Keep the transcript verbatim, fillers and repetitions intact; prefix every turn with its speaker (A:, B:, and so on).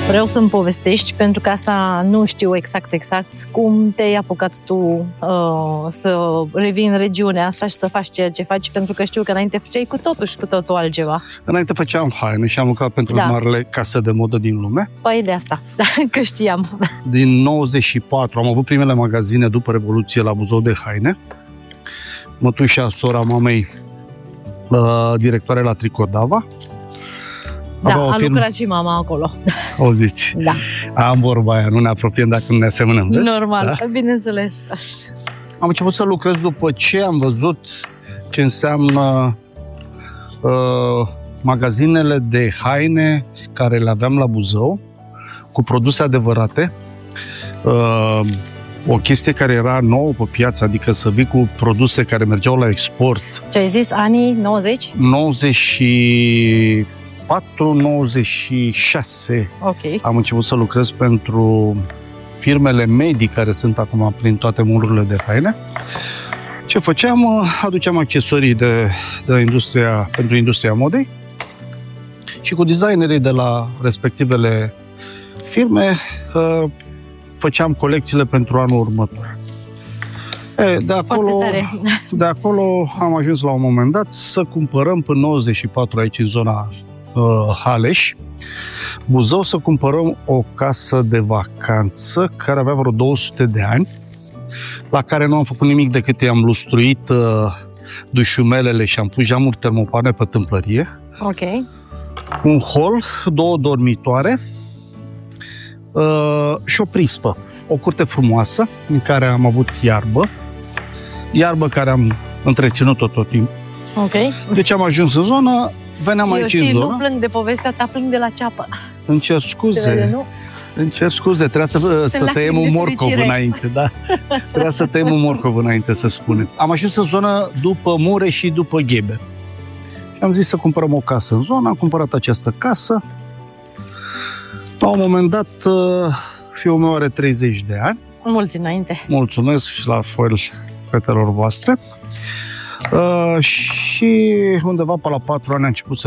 A: Vreau să-mi povestești, pentru că asta nu știu exact exact, cum te-ai apucat tu uh, să revii în regiunea asta și să faci ceea ce faci, pentru că știu că înainte făceai cu totul și cu totul altceva.
B: Înainte făceam haine și am lucrat pentru
A: Da.
B: marele case de modă din lume.
A: Păi de asta, că știam.
B: Din nouăzeci și patru am avut primele magazine după Revoluție la Buzău de haine. Mătușa, sora mamei, uh, directoare la Tricodava.
A: Da,
B: Avea o
A: a
B: firmă-
A: lucrat și mama acolo.
B: Auziți?
A: Da,
B: Am vorba aia, nu ne apropiem dacă nu ne asemănăm. Vezi?
A: normal,
B: Da?
A: bineînțeles.
B: Am început să lucrez după ce am văzut ce înseamnă uh, magazinele de haine care le aveam la Buzău, cu produse adevărate. Uh, o chestie care era nouă pe piață, adică să vii cu produse care mergeau la export.
A: Ce ai zis, anii nouăzeci?
B: nouăzeci și patru nouăzeci și șase
A: Ok.
B: am început să lucrez pentru firmele medii care sunt acum prin toate molurile de haine. Ce făceam? Aduceam accesorii de, de industria, pentru industria modei și cu designerii de la respectivele firme uh, făceam colecțiile pentru anul următor. E, de, acolo,
A: Foarte tare.
B: de acolo am ajuns la un moment dat să cumpărăm până nouăzeci și patru aici în zona uh, Haleș, Buzău, să cumpărăm o casă de vacanță care avea vreo două sute de ani, la care nu am făcut nimic decât i-am lustruit uh, dușumelele și am pus geamuri termopane pe tâmplărie,
A: Ok.
B: un hol, două dormitoare uh, și o prispă. O curte frumoasă în care am avut iarbă, iarbă care am întreținut-o tot timpul.
A: Ok.
B: Deci am ajuns în zonă, veneam
A: Eu
B: aici în
A: știi, nu
B: zonă.
A: plâng de povestea ta, plâng de la ceapă.
B: Îmi cer
A: Se vede,
B: scuze,
A: nu?
B: îmi cer scuze, trebuia să, să
A: lacrimi
B: tăiem
A: de
B: un morcov
A: fericire.
B: înainte, da? Trebuia să tăiem un morcov înainte, să spunem. Am ajuns în zonă după Mureș și după Ghebe. Și am zis să cumpărăm o casă în zonă, am cumpărat această casă. La un moment dat, fiul meu are treizeci de ani.
A: Mulți înainte.
B: Mulțumesc și la fel fetelor voastre. Uh, și undeva pe la patru ani a început să